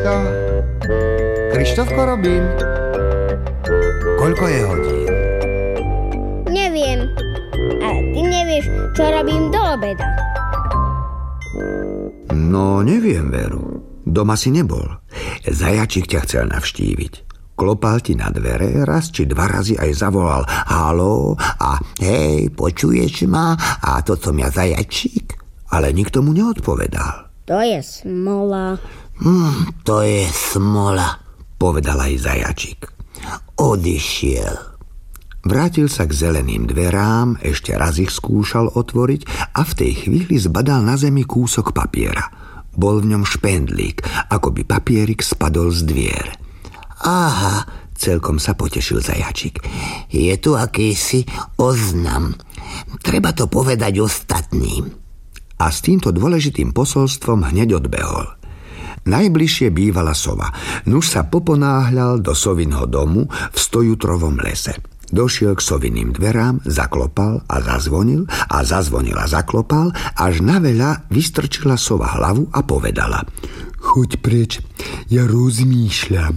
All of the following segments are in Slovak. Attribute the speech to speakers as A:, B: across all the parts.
A: Ticho. Krištofko Robin. Koľko je hodín?
B: Neviem. A ty nevieš, čo robím do obeda.
C: No, neviem, Veru. Doma si nebol. Zajačík ťa chcel navštíviť. Klopal ti na dvere, raz či dva razy aj zavolal haló a hej, počuješ ma? A to som ja, Zajačík. Ale nikto mu neodpovedal.
B: To je smola.
C: To je smola, povedal aj Zajačík. Odišiel. Vrátil sa k zeleným dverám, ešte raz ich skúšal otvoriť a v tej chvíli zbadal na zemi kúsok papiera. Bol v ňom špendlík, ako by papierik spadol z dvier. Aha, celkom sa potešil Zajačík. Je tu akýsi oznam. Treba to povedať ostatným. A s týmto dôležitým posolstvom hneď odbehol. Najbližšie bývala sova. Nuž sa poponáhľal do sovinho domu v stojutrovom lese. Došiel k soviným dverám, zaklopal a zazvonil a zazvonil a zaklopal, až naveľa vystrčila sova hlavu a povedala: Choď preč, ja rozmýšľam.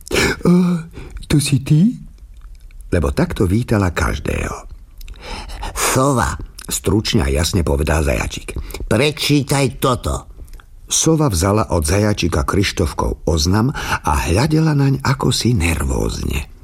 C: To si ty? Lebo takto vítala každého. Sova, stručne a jasne povedal Zajačík. Prečítaj toto. Sova vzala od Zajačíka Krištofkov oznam a hľadela naň akosi nervózne.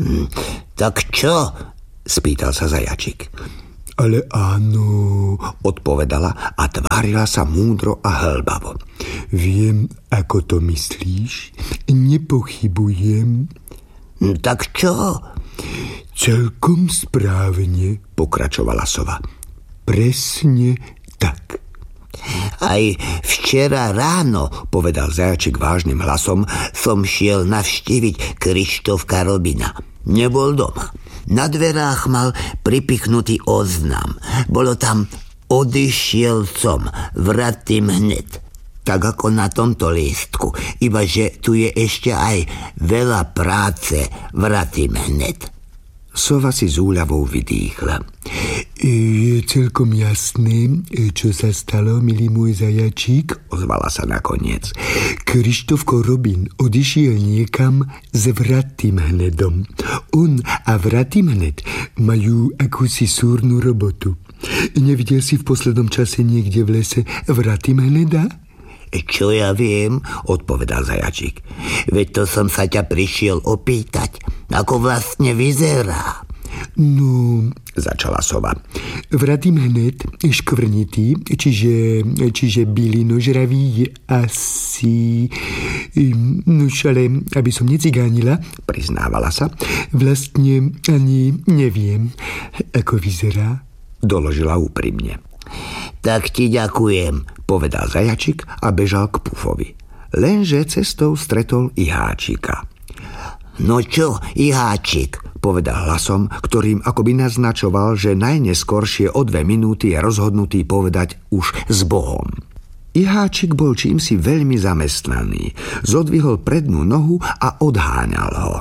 C: Tak čo? Spýtal sa Zajačík. Ale áno, odpovedala a tvárila sa múdro a hlbavo. Viem, ako to myslíš, nepochybujem. Tak čo? Celkom správne, pokračovala sova. Presne tak. Aj včera ráno, povedal Zajačík vážnym hlasom, som šiel navštíviť Krištofka Robina. Nebol doma. Na dverách mal pripichnutý oznam. Bolo tam: odišiel som, vratím hneď. Tak ako na tomto lístku, ibaže tu je ešte aj veľa práce, vratím hneď. Sova si s úľavou vydýchla. Je celkom jasné, čo sa stalo, milý môj Zajačík, ozvala sa nakoniec. Krištofko Robin odišiel niekam s Vratým hnedom. On a Vratým hned majú akúsi súrnu robotu. Nevidel si v poslednom čase niekde v lese Vratým hneda? Čo ja viem, odpovedal Zajačík. Veď to som sa ťa prišiel opýtať, ako vlastne vyzerá. No, začala sova. Vratým hned škvrnitý, čiže bylinožravý je asi... Nož, ale aby som necigánila, priznávala sa, vlastne ani neviem, ako vyzerá. Doložila úprimne. Tak ti ďakujem, povedal Zajačík a bežal k Pufovi. Lenže cestou stretol Iháčika. No čo, Iháčik, povedal hlasom, ktorým akoby naznačoval, že najneskoršie o 2 minúty je rozhodnutý povedať už s Bohom. Iháčik bol čímsi veľmi zamestnaný. Zodvihol prednú nohu a odháňal ho.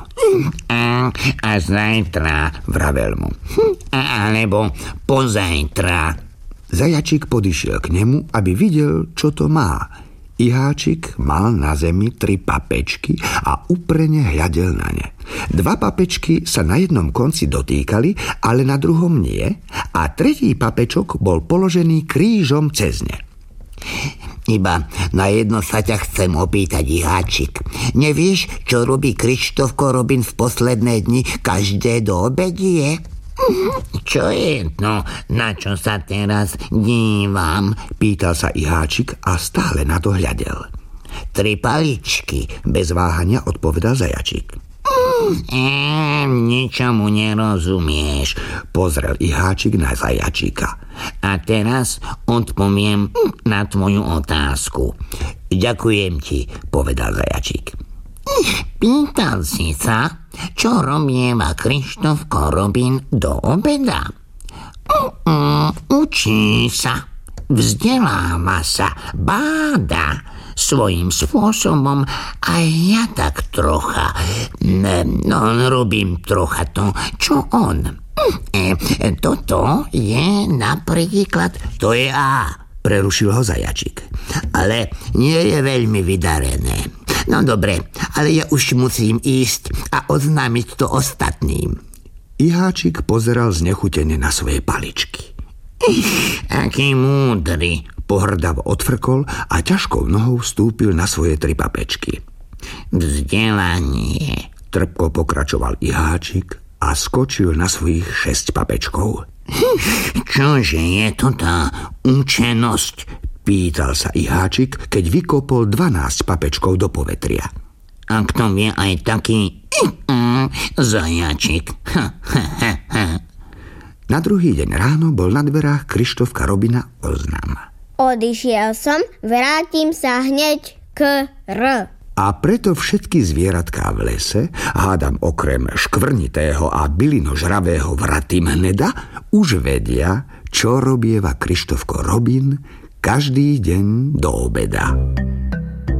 C: A zajtra, vravel mu. Alebo pozajtra. Zajačík podišiel k nemu, aby videl, čo to má. Iháčik mal na zemi 3 papečky a uprene hľadel na ne. 2 papečky sa na jednom konci dotýkali, ale na druhom nie, a 3. papečok bol položený krížom cez ne. Iba na jedno sa ťa chcem opýtať, Iháčik. Nevieš, čo robí Krištofko Robin v posledné dni každé do obedie? Čo je to, na čo sa teraz dívam? Pýtal sa Iháčik a stále na to hľadel. 3 paličky, bez váhania odpovedal Zajačík. Ničomu nerozumieš, pozrel Iháčik na Zajačíka. A teraz odpoviem na tvoju otázku. Ďakujem ti, povedal Zajačík. Pýtal si sa, čo robieva Krištofko Robin do obeda? Učí sa, vzdeláva sa, báda. Svojím spôsobom aj ja tak trocha. Robím trocha to, čo on. Toto je napríklad, to je A, prerušil ho Zajačík. Ale nie je veľmi vydarené. No dobre, ale ja už musím ísť a oznámiť to ostatným. Iháčik pozeral znechutene na svoje paličky. Aký múdry, pohrdavo odfrkol a ťažkou nohou vstúpil na svoje 3 papečky. Vzdelanie, trpko pokračoval Iháčik a skočil na svojich 6 papečkov. Čože je to tá učenosť? Pýtal sa Iháčik, keď vykopol 12 papečkov do povetria. A kto vie aj taký zajačik. Na druhý deň ráno bol na dverách Krištofka Robina oznám.
B: Odišiel som, vrátim sa hneď k R.
C: A preto všetky zvieratká v lese, hádam okrem škvrnitého a bylinožravého vratimhneda, už vedia, čo robieva Krištofko Robin každý deň do obeda.